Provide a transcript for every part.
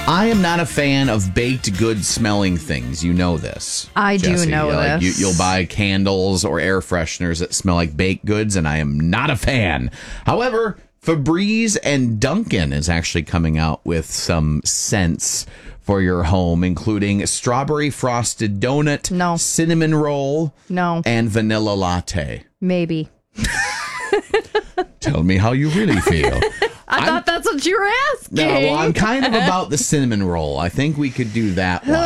I am not a fan of baked goods smelling things. You know this. I do Jesse. know this. You'll buy candles or air fresheners that smell like baked goods, and I am not a fan. However, Febreze and Dunkin' is actually coming out with some scents for your home, including strawberry frosted donut, No. cinnamon roll, No. and vanilla latte. Maybe. Tell me how you really feel. I thought that's what you were asking. No, well, I'm kind of about the cinnamon roll. I think we could do that one.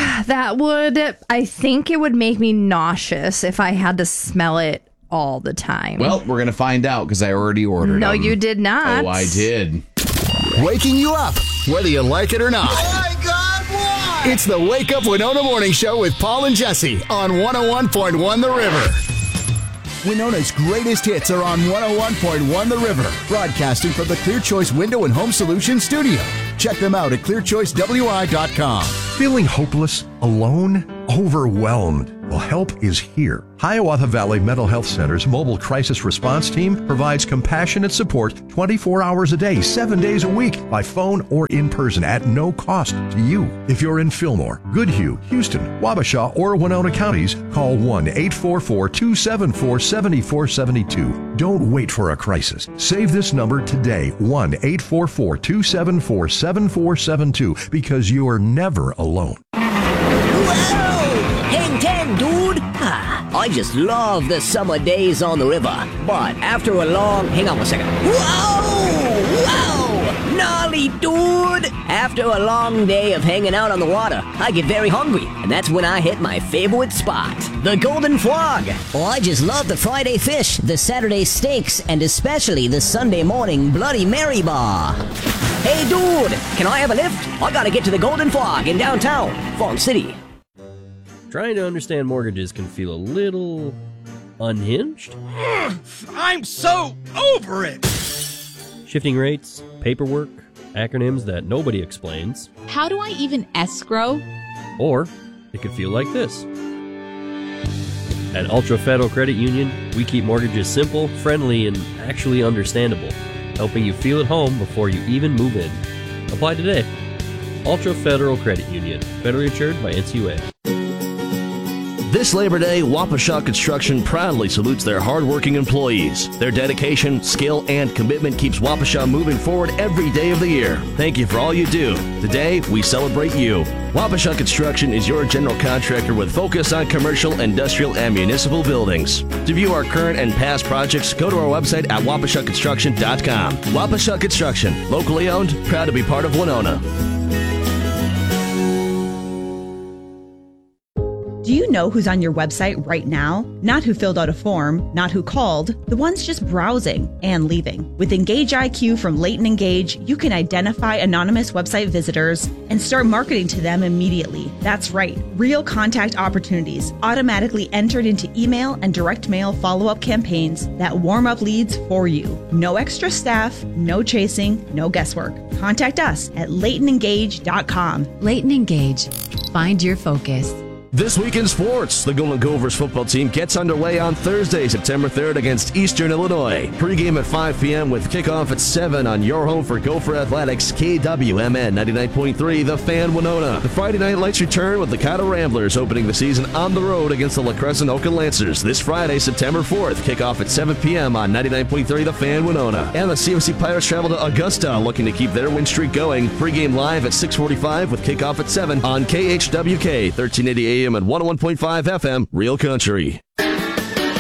I think it would make me nauseous if I had to smell it all the time. Well, we're going to find out because I already ordered No, them. you did not. Oh, I did. Waking you up, whether you like it or not. Oh my God, why? It's the Wake Up Winona Morning Show with Paul and Jesse on 101.1 The River. Winona's greatest hits are on 101.1 The River, broadcasting from the Clear Choice Window and Home Solutions studio. Check them out at clearchoicewi.com. Feeling hopeless, alone, overwhelmed? Well, help is here. Hiawatha Valley Mental Health Center's mobile crisis response team provides compassionate support 24 hours a day, 7 days a week, by phone or in person at no cost to you. If you're in Fillmore, Goodhue, Houston, Wabasha, or Winona counties, call 1-844-274-7472. Don't wait for a crisis. Save this number today, 1-844-274-7472, because you are never alone. Whoa! Hang 10, dude! I just love the summer days on the river. But after a long... Hang on one second. Whoa! Whoa! Gnarly, dude! After a long day of hanging out on the water, I get very hungry. And that's when I hit my favorite spot, the Golden Frog. Oh, I just love the Friday fish, the Saturday steaks, and especially the Sunday morning Bloody Mary bar. Hey, dude! Can I have a lift? I gotta get to the Golden Frog in downtown, Fawn City. Trying to understand mortgages can feel a little unhinged. I'm so over it! Shifting rates, paperwork, acronyms that nobody explains. How do I even escrow? Or it could feel like this. At Ultra Federal Credit Union, we keep mortgages simple, friendly, and actually understandable, helping you feel at home before you even move in. Apply today. Ultra Federal Credit Union, federally insured by NCUA. This Labor Day, Wapasha Construction proudly salutes their hardworking employees. Their dedication, skill, and commitment keeps Wapasha moving forward every day of the year. Thank you for all you do. Today, we celebrate you. Wapasha Construction is your general contractor with focus on commercial, industrial, and municipal buildings. To view our current and past projects, go to our website at wapashaconstruction.com. Wapasha Construction, locally owned, proud to be part of Winona. Do you know who's on your website right now? Not who filled out a form, not who called, the ones just browsing and leaving. With Engage IQ from Leighton Engage, you can identify anonymous website visitors and start marketing to them immediately. That's right, real contact opportunities automatically entered into email and direct mail follow-up campaigns that warm up leads for you. No extra staff, no chasing, no guesswork. Contact us at LeightonEngage.com. Leighton Engage. Find your focus. This week in sports, the Golden Govers football team gets underway on Thursday, September 3rd against Eastern Illinois. Pre-game at 5 p.m. with kickoff at 7 on your home for Gopher Athletics, KWMN 99.3, The Fan Winona. The Friday night lights return with the Cotta Ramblers opening the season on the road against the La Crescent Oakland Lancers this Friday, September 4th. Kickoff at 7 p.m. on 99.3, The Fan Winona. And the CFC Pirates travel to Augusta looking to keep their win streak going. Pre-game live at 6:45 with kickoff at 7 on KHWK 1380 AM and 101.5 FM, Real Country.